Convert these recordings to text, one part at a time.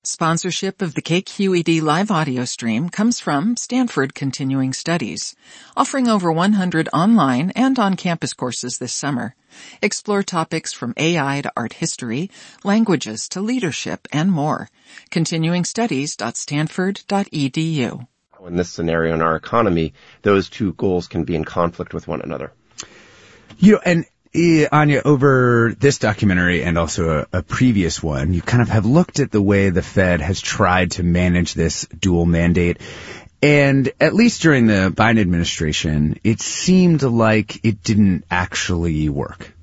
Sponsorship of the KQED live audio stream comes from Stanford Continuing Studies, offering over 100 online and on-campus courses this summer. Explore topics from AI to art history, languages to leadership, and more. continuingstudies.stanford.edu. In this scenario in our economy, those two goals can be in conflict with one another. And Anya, over this documentary and also a previous one, you kind of have looked at the way the Fed has tried to manage this dual mandate. And at least during the Biden administration, it seemed like it didn't actually work.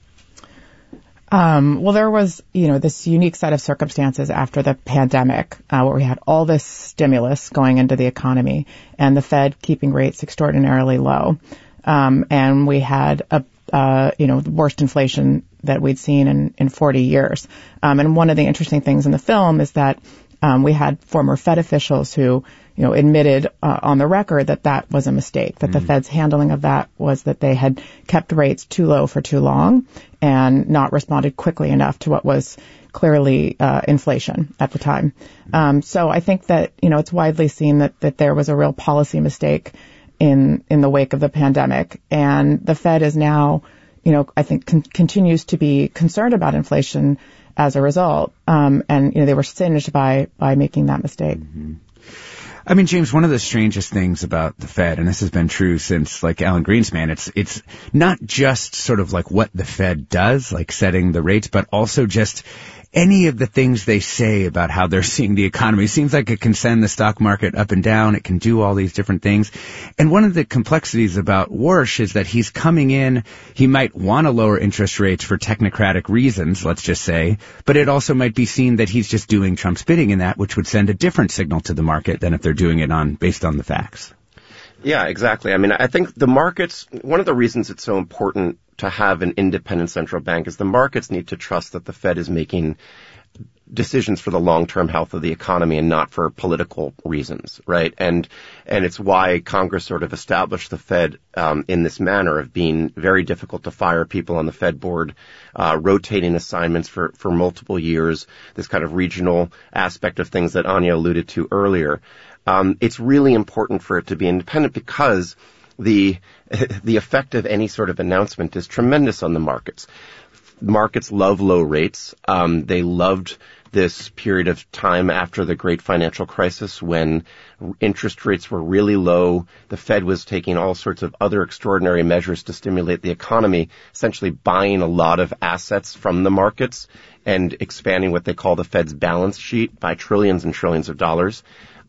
Well, there was, this unique set of circumstances after the pandemic, where we had all this stimulus going into the economy and the Fed keeping rates extraordinarily low. And we had the worst inflation that we'd seen in 40 years. And one of the interesting things in the film is that we had former Fed officials who, admitted on the record that was a mistake, that the Fed's handling of that was that they had kept rates too low for too long and not responded quickly enough to what was clearly inflation at the time. So I think that, it's widely seen that there was a real policy mistake in the wake of the pandemic. And the Fed is now, I think continues to be concerned about inflation as a result. And, they were singed by making that mistake. Mm-hmm. I mean, James, one of the strangest things about the Fed, and this has been true since like Alan Greenspan, it's not just sort of like what the Fed does, like setting the rates, but also just any of the things they say about how they're seeing the economy. It seems like it can send the stock market up and down. It can do all these different things. And one of the complexities about Warsh is that he's coming in. He might want to lower interest rates for technocratic reasons, let's just say, but it also might be seen that he's just doing Trump's bidding in that, which would send a different signal to the market than if they're doing it based on the facts. Yeah, exactly. I mean, I think the markets, one of the reasons it's so important to have an independent central bank is the markets need to trust that the Fed is making decisions for the long-term health of the economy and not for political reasons, right? And it's why Congress sort of established the Fed in this manner of being very difficult to fire people on the Fed board, rotating assignments for multiple years, this kind of regional aspect of things that Anya alluded to earlier. It's really important for it to be independent because the effect of any sort of announcement is tremendous on the markets. Markets love low rates. They loved this period of time after the great financial crisis when interest rates were really low. The Fed was taking all sorts of other extraordinary measures to stimulate the economy, essentially buying a lot of assets from the markets and expanding what they call the Fed's balance sheet by trillions and trillions of dollars.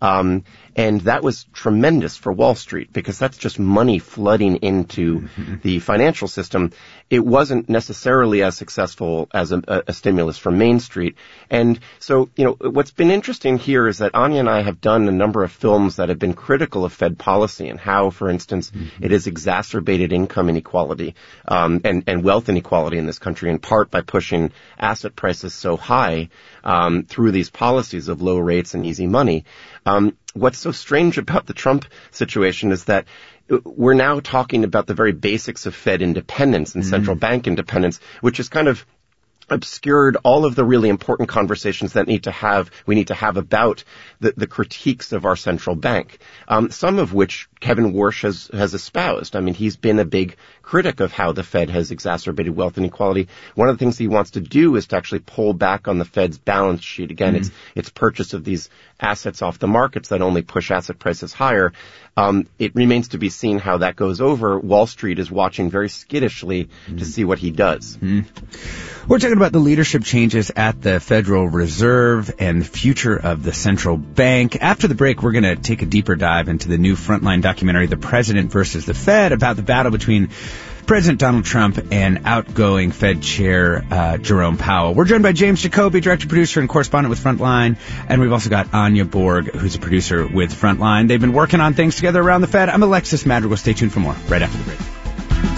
And that was tremendous for Wall Street because that's just money flooding into the financial system. It wasn't necessarily as successful as a stimulus for Main Street. And so, what's been interesting here is that Anya and I have done a number of films that have been critical of Fed policy and how, for instance, it has exacerbated income inequality, and wealth inequality in this country in part by pushing asset prices so high, through these policies of low rates and easy money. What's so strange about the Trump situation is that we're now talking about the very basics of Fed independence and central bank independence, which is kind of obscured all of the really important conversations that we need to have about the critiques of our central bank, some of which Kevin Warsh has espoused. I mean, he's been a big critic of how the Fed has exacerbated wealth inequality. One of the things he wants to do is to actually pull back on the Fed's balance sheet. Again, its purchase of these assets off the markets that only push asset prices higher. It remains to be seen how that goes over. Wall Street is watching very skittishly to see what he does. We're talking about the leadership changes at the Federal Reserve and the future of the central bank. After the break, we're going to take a deeper dive into the new Frontline documentary, The President versus the Fed, about the battle between President Donald Trump and outgoing Fed Chair Jerome Powell. We're joined by James Jacoby, director, producer, and correspondent with Frontline. And we've also got Anya Borg, who's a producer with Frontline. They've been working on things together around the Fed. I'm Alexis Madrigal. Stay tuned for more right after the break.